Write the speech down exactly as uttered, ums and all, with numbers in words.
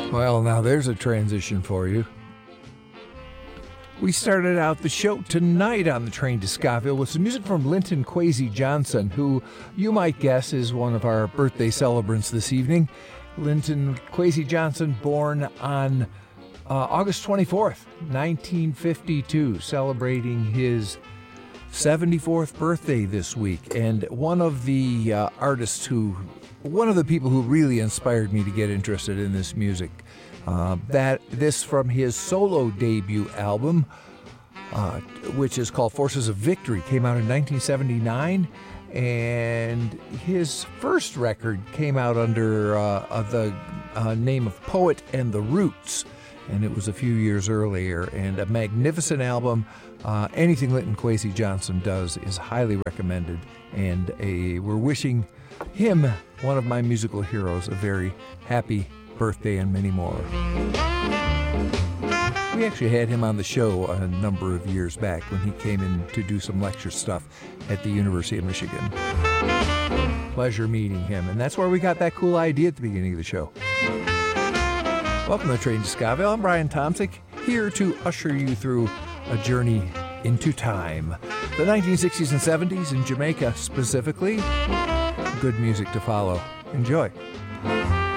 Well, now there's a transition for you. We started out the show tonight on the train to Scottville with some music from Linton Kwesi Johnson, who you might guess is one of our birthday celebrants this evening. Linton Kwesi Johnson, born on uh, August twenty-fourth, nineteen fifty-two, celebrating his seventy-fourth birthday this week. And one of the uh, artists who, one of the people who really inspired me to get interested in this music. Uh, that this from his solo debut album, uh, which is called Forces of Victory, came out in nineteen seventy-nine, and his first record came out under uh, the uh, name of Poet and the Roots, and it was a few years earlier, and a magnificent album. Uh, anything Linton Kwesi Johnson does is highly recommended, and a, we're wishing him, one of my musical heroes, a very happy birthday and many more. We actually had him on the show a number of years back when he came in to do some lecture stuff at the University of Michigan. Pleasure meeting him, and that's where we got that cool idea at the beginning of the show. Welcome to Train to Scottville. I'm Brian Tomsick, here to usher you through a journey into time. The nineteen sixties and seventies in Jamaica specifically. Good music to follow. Enjoy.